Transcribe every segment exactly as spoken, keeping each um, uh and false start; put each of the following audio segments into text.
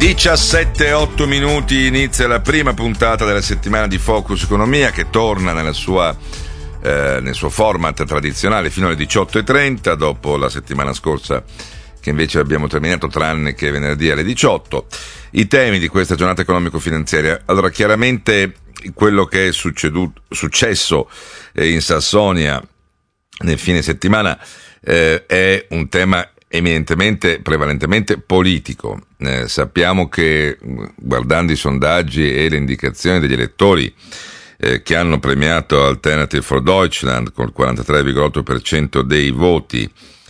diciassette e otto minuti, inizia la prima puntata della settimana di Focus Economia, che torna nella sua, eh, nel suo format tradizionale fino alle diciotto e trenta, dopo la settimana scorsa che invece abbiamo terminato tranne che venerdì alle diciotto. I temi di questa giornata economico-finanziaria. Allora, chiaramente quello che è succeduto, successo in Sassonia nel fine settimana eh, è un tema eminentemente, prevalentemente politico. Eh, sappiamo che, guardando i sondaggi e le indicazioni degli elettori eh, che hanno premiato Alternative for Deutschland con il quarantatré virgola otto per cento dei voti,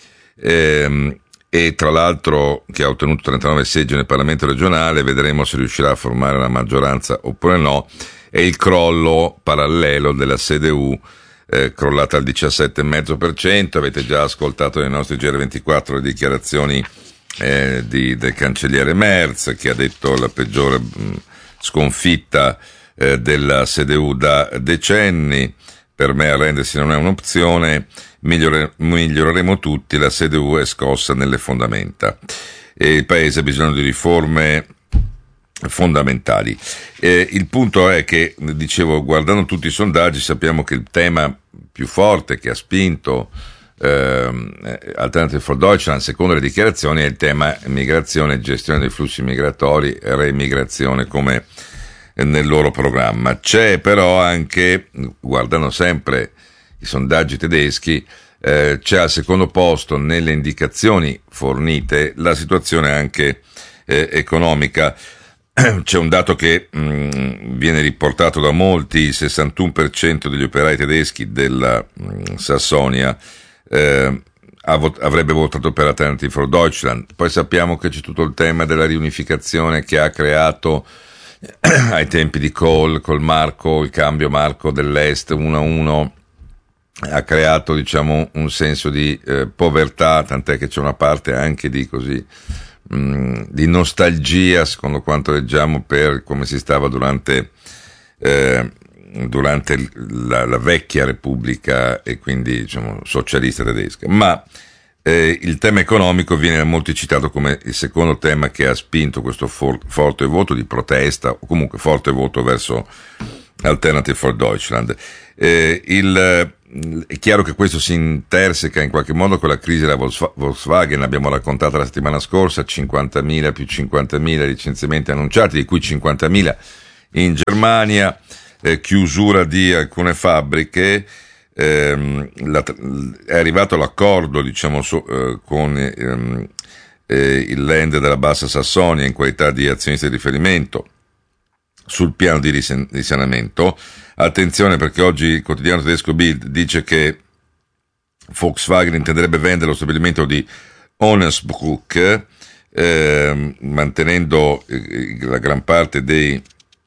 ehm, e tra l'altro che ha ottenuto trentanove seggi nel Parlamento regionale, vedremo se riuscirà a formare una maggioranza oppure no, e il crollo parallelo della C D U, Eh, crollata al diciassette virgola cinque per cento. Avete già ascoltato nei nostri G R ventiquattro le dichiarazioni eh, di, del cancelliere Merz, che ha detto la peggiore mh, sconfitta eh, della C D U da decenni. Per me arrendersi non è un'opzione, migliore, miglioreremo tutti, la C D U è scossa nelle fondamenta e il paese ha bisogno di riforme fondamentali. Eh, il punto è che, dicevo, guardando tutti i sondaggi sappiamo che il tema più forte che ha spinto eh, Alternative for Deutschland, secondo le dichiarazioni, è il tema migrazione, gestione dei flussi migratori, reimmigrazione come nel loro programma. C'è però anche, guardando sempre i sondaggi tedeschi, eh, c'è al secondo posto nelle indicazioni fornite la situazione anche eh, economica. C'è un dato che mh, viene riportato da molti: il sessantuno per cento degli operai tedeschi della mh, Sassonia eh, av- avrebbe votato per Alternative for Deutschland. Poi sappiamo che c'è tutto il tema della riunificazione che ha creato ai tempi di Kohl, col marco, il cambio marco dell'Est uno a uno, ha creato, diciamo, un senso di eh, povertà, tant'è che c'è una parte anche di così di nostalgia, secondo quanto leggiamo, per come si stava durante eh, durante la, la vecchia Repubblica e quindi, diciamo, socialista tedesca. Ma eh, il tema economico viene da molti citato come il secondo tema che ha spinto questo for- forte voto di protesta, o comunque forte voto verso Alternative for Deutschland. Eh, il È chiaro che questo si interseca in qualche modo con la crisi della Volkswagen. L'abbiamo raccontata la settimana scorsa: cinquantamila più cinquantamila licenziamenti annunciati, di cui cinquantamila in Germania, eh, chiusura di alcune fabbriche, ehm, la, è arrivato l'accordo, diciamo, so, eh, con ehm, eh, il Land della Bassa Sassonia in qualità di azionista di riferimento sul piano di risanamento. Attenzione, perché oggi il quotidiano tedesco Bild dice che Volkswagen intenderebbe vendere lo stabilimento di Onnesbruck, eh, mantenendo eh, la gran parte dei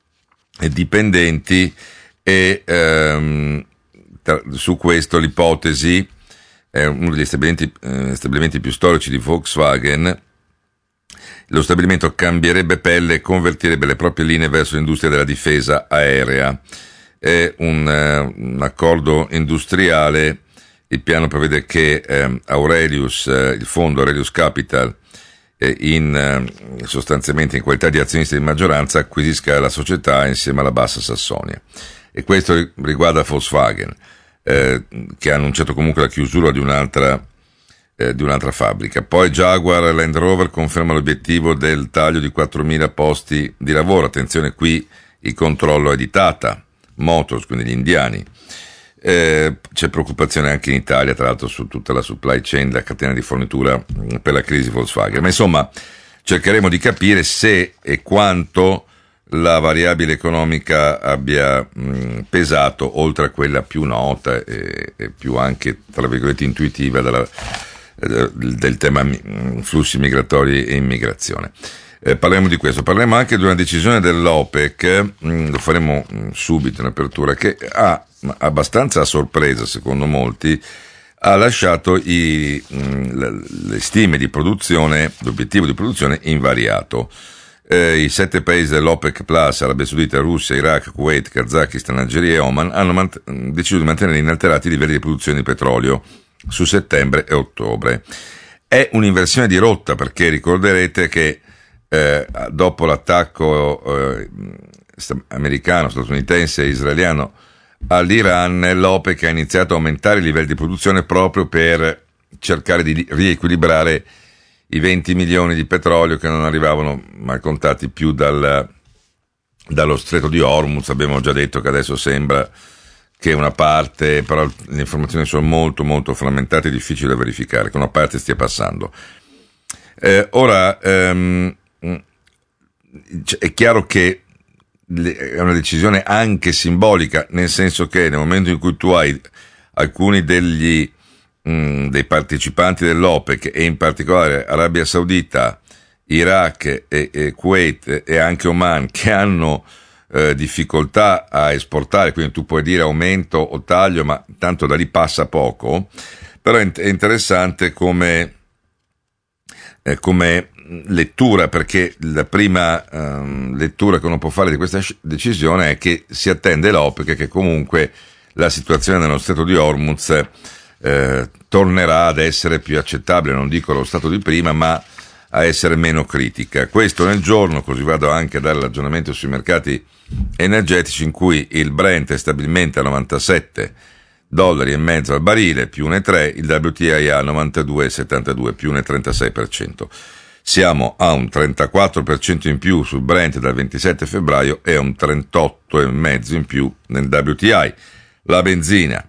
dipendenti, e ehm, tra, su questo l'ipotesi è uno degli stabilimenti, eh, stabilimenti più storici di Volkswagen. Lo stabilimento cambierebbe pelle e convertirebbe le proprie linee verso l'industria della difesa aerea. È un, uh, un accordo industriale. Il piano prevede che eh, Aurelius, eh, il fondo Aurelius Capital, eh, in, eh, sostanzialmente in qualità di azionista di maggioranza, acquisisca la società insieme alla Bassa Sassonia. E questo riguarda Volkswagen, eh, che ha annunciato comunque la chiusura di un'altra Eh, di un'altra fabbrica. Poi Jaguar e Land Rover conferma l'obiettivo del taglio di quattromila posti di lavoro. Attenzione, qui il controllo è di Tata Motors, quindi gli indiani. Eh, c'è preoccupazione anche in Italia, tra l'altro, su tutta la supply chain, la catena di fornitura per la crisi Volkswagen. Ma insomma, cercheremo di capire se e quanto la variabile economica abbia mh, pesato, oltre a quella più nota e, e più anche, tra virgolette, intuitiva della del tema flussi migratori e immigrazione. Eh, parleremo di questo, parleremo anche di una decisione dell'OPEC, mh, lo faremo mh, subito in apertura, che ha abbastanza a sorpresa, secondo molti, ha lasciato i, mh, le, le stime di produzione, l'obiettivo di produzione invariato. Eh, I sette paesi dell'OPEC Plus, Arabia Saudita, Russia, Iraq, Kuwait, Kazakistan, Algeria e Oman, hanno mant- deciso di mantenere inalterati i livelli di produzione di petrolio su settembre e ottobre. È un'inversione di rotta, perché ricorderete che eh, dopo l'attacco eh, americano, statunitense e israeliano all'Iran, l'OPEC ha iniziato a aumentare i livelli di produzione proprio per cercare di riequilibrare i venti milioni di petrolio che non arrivavano mal contati più dal, dallo stretto di Hormuz. Abbiamo già detto che adesso sembra che una parte, però le informazioni sono molto molto frammentate e difficili da verificare, che una parte stia passando. Eh, ora ehm, è chiaro che è una decisione anche simbolica, nel senso che nel momento in cui tu hai alcuni degli mh, dei partecipanti dell'OPEC, e in particolare Arabia Saudita, Iraq e, e Kuwait e anche Oman, che hanno eh, difficoltà a esportare, quindi tu puoi dire aumento o taglio, ma tanto da lì passa poco. Però è interessante come eh, come lettura, perché la prima ehm, lettura che uno può fare di questa decisione è che si attende l'OPEC che comunque la situazione nello stretto di Hormuz eh, tornerà ad essere più accettabile, non dico allo stato di prima, ma a essere meno critica. Questo nel giorno, così vado anche a dare l'aggiornamento sui mercati energetici, in cui il Brent è stabilmente a novantasette dollari e mezzo al barile, più uno virgola tre, il W T I a novantadue virgola settantadue, più uno virgola trentasei per cento. Siamo a un trentaquattro per cento in più sul Brent dal ventisette febbraio e a un trentotto virgola cinque in più nel W T I. La benzina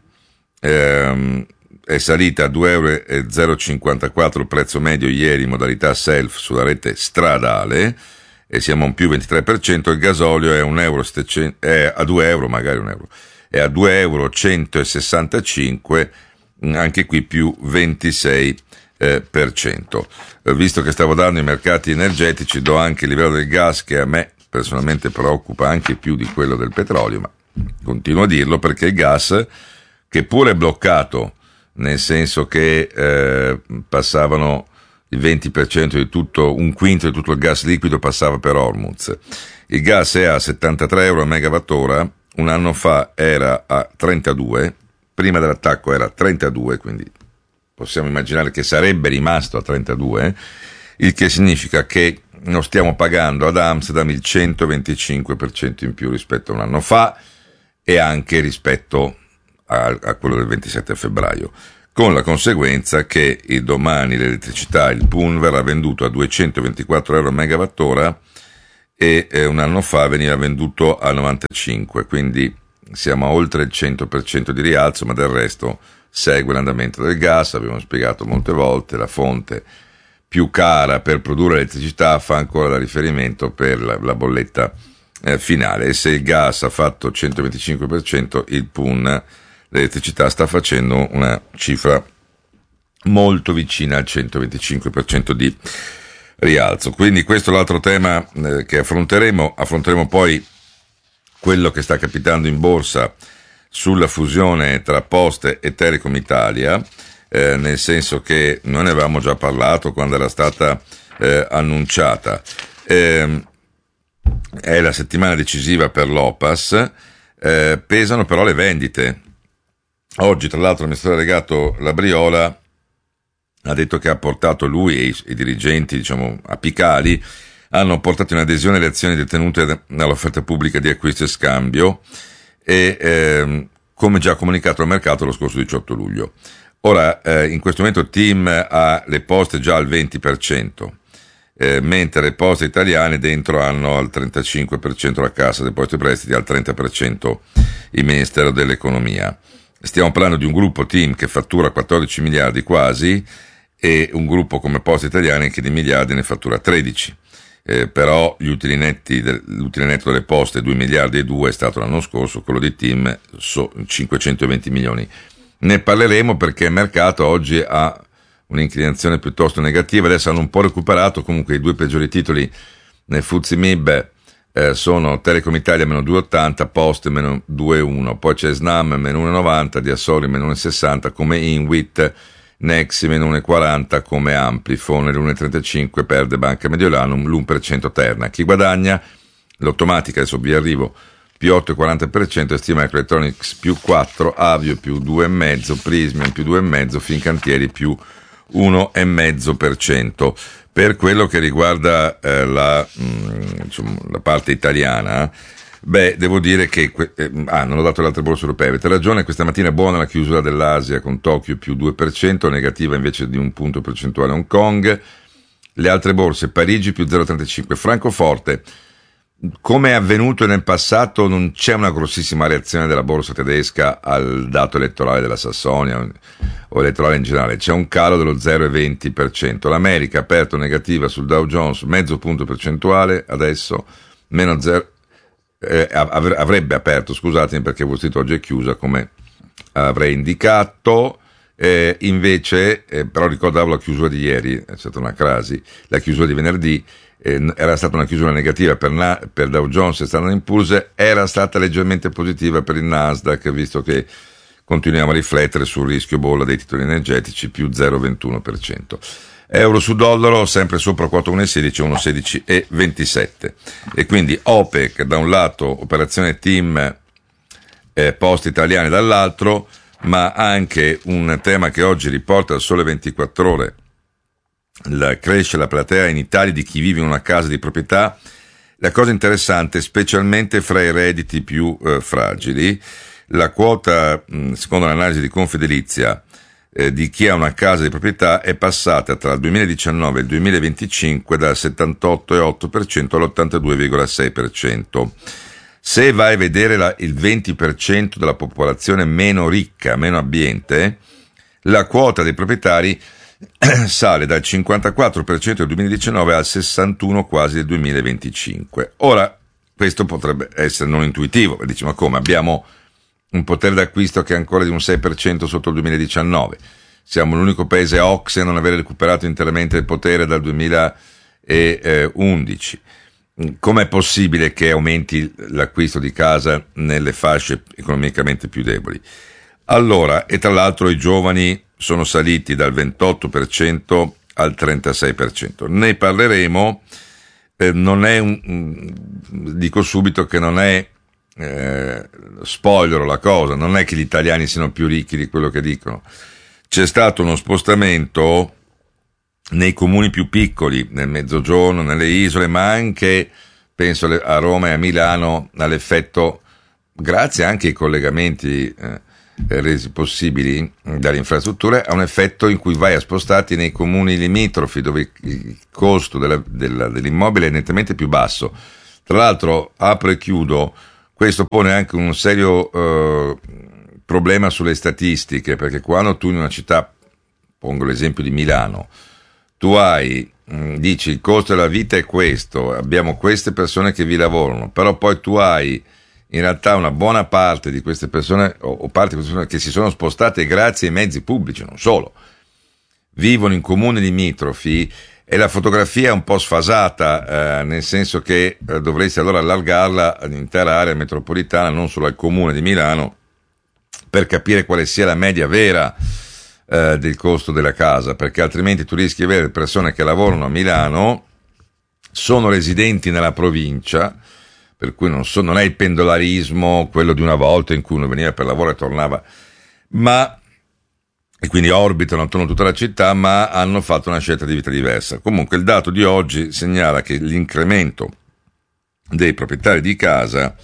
ehm, è salita a due virgola zero cinquantaquattro euro prezzo medio ieri in modalità self sulla rete stradale, e siamo a un più ventitré per cento. Il gasolio è, un euro settecento, è a due euro, magari un euro, è a due euro centosessantacinque, anche qui più ventisei eh, per cento. Eh, visto che stavo dando i mercati energetici, do anche il livello del gas, che a me personalmente preoccupa anche più di quello del petrolio, ma continuo a dirlo perché il gas, che pure è bloccato, nel senso che eh, passavano il venti per cento di tutto, un quinto di tutto il gas liquido passava per Hormuz. Il gas è a settantatré euro a megawattora, un anno fa era a trentadue, prima dell'attacco era a trentadue, quindi possiamo immaginare che sarebbe rimasto a trentadue, il che significa che non stiamo pagando ad Amsterdam il centoventicinque per cento in più rispetto a un anno fa e anche rispetto a, a quello del ventisette febbraio, con la conseguenza che il domani l'elettricità, il P U N, verrà venduto a duecentoventiquattro euro a megawattora e eh, un anno fa veniva venduto a novantacinque, quindi siamo a oltre il cento per cento di rialzo, ma del resto segue l'andamento del gas. Abbiamo spiegato molte volte, la fonte più cara per produrre elettricità fa ancora da riferimento per la, la bolletta eh, finale, e se il gas ha fatto centoventicinque per cento, il P U N, l'elettricità, sta facendo una cifra molto vicina al centoventicinque per cento di rialzo. Quindi questo è l'altro tema eh, che affronteremo. Affronteremo poi quello che sta capitando in borsa sulla fusione tra Poste e Telecom Italia, eh, nel senso che noi ne avevamo già parlato quando era stata eh, annunciata. Eh, è la settimana decisiva per l'O P A S, eh, pesano però le vendite. Oggi, tra l'altro, l'amministratore delegato Labriola ha detto che ha portato lui e i, i dirigenti, diciamo, apicali, hanno portato in adesione le azioni detenute nell'offerta pubblica di acquisto e scambio, e ehm, come già comunicato al mercato lo scorso diciotto luglio. Ora, eh, in questo momento TIM ha le poste già al venti per cento, eh, mentre le poste italiane dentro hanno al trentacinque per cento la Cassa Depositi e Prestiti, al trenta per cento il Ministero dell'Economia. Stiamo parlando di un gruppo TIM che fattura quattordici miliardi quasi, e un gruppo come Poste Italiane che di miliardi ne fattura tredici. Eh, però gli utili netti del, l'utile netto delle poste due miliardi e due è stato l'anno scorso, quello di TIM so, cinquecentoventi milioni. Ne parleremo perché il mercato oggi ha un'inclinazione piuttosto negativa, adesso hanno un po' recuperato. Comunque i due peggiori titoli nel F T S E M I B eh, sono Telecom Italia meno due virgola ottanta, Poste meno due virgola uno, poi c'è Snam meno uno virgola novanta, Diasoli meno uno virgola sessanta, come Inwit, Nexi meno uno virgola quaranta, come Amplifon uno virgola trentacinque, perde Banca Mediolanum l'uno per cento Terna. Chi guadagna? L'Automatica, adesso vi arrivo, più otto virgola quaranta per cento, Stima Electronics più quattro, Avio più due virgola cinque, Prismian più due virgola cinque, Fincantieri più uno virgola cinque per cento. Per quello che riguarda eh, la, mh, insomma, la parte italiana, beh, devo dire che que- eh, ah, non ho dato le altre borse europee. Avete ragione, questa mattina è buona la chiusura dell'Asia con Tokyo più due per cento, negativa invece di un punto percentuale Hong Kong. Le altre borse, Parigi più zero virgola trentacinque, Francoforte. Come è avvenuto nel passato, non c'è una grossissima reazione della borsa tedesca al dato elettorale della Sassonia o elettorale in generale, c'è un calo dello zero virgola venti per cento. L'America ha aperto negativa sul Dow Jones, mezzo punto percentuale, adesso meno zero, eh, avrebbe aperto, scusatemi perché Wall Street oggi è chiusa come avrei indicato, eh, invece, eh, però ricordavo la chiusura di ieri, è stata una crasi, la chiusura di venerdì, era stata una chiusura negativa per, Na- per Dow Jones e Standard and Poor's, era stata leggermente positiva per il Nasdaq, visto che continuiamo a riflettere sul rischio bolla dei titoli energetici, più zero virgola ventuno per cento. Euro su dollaro sempre sopra quota uno virgola sedici, uno virgola sedici e ventisette. E quindi OPEC da un lato, operazione team eh, post italiani dall'altro, ma anche un tema che oggi riporta al Sole ventiquattro Ore, la cresce la platea in Italia di chi vive in una casa di proprietà. La cosa interessante, specialmente fra i redditi più eh, fragili, la quota, mh, secondo l'analisi di Confedilizia, eh, di chi ha una casa di proprietà è passata tra il duemiladiciannove e il duemilaventicinque dal settantotto virgola otto per cento all'ottantadue virgola sei per cento. Se vai a vedere la, il venti per cento della popolazione meno ricca, meno abbiente, la quota dei proprietari sale dal cinquantaquattro per cento del duemiladiciannove al sessantuno quasi del duemilaventicinque. Ora, questo potrebbe essere non intuitivo, dici ma come? Abbiamo un potere d'acquisto che è ancora di un sei per cento sotto il duemiladiciannove. Siamo l'unico paese O C S E a non aver recuperato interamente il potere dal duemilaundici. Com'è possibile che aumenti l'acquisto di casa nelle fasce economicamente più deboli? Allora, e tra l'altro i giovani sono saliti dal ventotto per cento al trentasei per cento. Ne parleremo, eh, non è un, un, dico subito che non è eh, spoiler la cosa, non è che gli italiani siano più ricchi di quello che dicono. C'è stato uno spostamento nei comuni più piccoli, nel mezzogiorno, nelle isole, ma anche, penso a Roma e a Milano, all'effetto, grazie anche ai collegamenti eh, resi possibili dalle infrastrutture, ha un effetto in cui vai a spostarti nei comuni limitrofi dove il costo della, della, dell'immobile è nettamente più basso. Tra l'altro, apro e chiudo, questo pone anche un serio eh, problema sulle statistiche, perché quando tu in una città, pongo l'esempio di Milano, tu hai, mh, dici il costo della vita è questo, abbiamo queste persone che vi lavorano, però poi tu hai in realtà una buona parte di queste persone, o, o parte di queste persone che si sono spostate grazie ai mezzi pubblici, non solo, vivono in comuni limitrofi e la fotografia è un po' sfasata, eh, nel senso che eh, dovresti allora allargarla all'intera area metropolitana, non solo al comune di Milano, per capire quale sia la media vera eh, del costo della casa, perché altrimenti tu rischi di avere persone che lavorano a Milano, sono residenti nella provincia, per cui non, so, non è il pendolarismo, quello di una volta in cui uno veniva per lavoro e tornava, ma, e quindi orbitano attorno a tutta la città, ma hanno fatto una scelta di vita diversa. Comunque il dato di oggi segnala che l'incremento dei proprietari di casa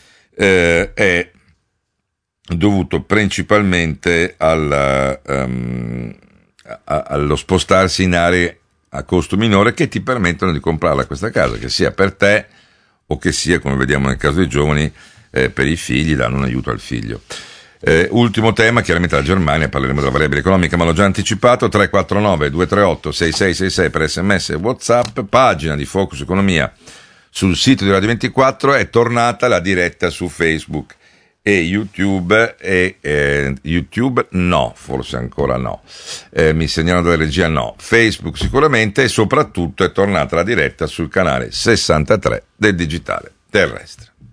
eh, è dovuto principalmente alla, um, a, allo spostarsi in aree a costo minore che ti permettono di comprarla questa casa, che sia per te o che sia, come vediamo nel caso dei giovani, eh, per i figli, danno un aiuto al figlio. Eh, ultimo tema, chiaramente la Germania, parleremo della variabile economica, ma l'ho già anticipato. Tre quattro nove due tre otto sei sei sei sei per sms e WhatsApp, pagina di Focus Economia sul sito di Radio ventiquattro, è tornata la diretta su Facebook e YouTube, e eh, YouTube no, forse ancora no, eh, mi segnalano dalla regia no, Facebook sicuramente, e soprattutto è tornata la diretta sul canale sessantatré del digitale terrestre.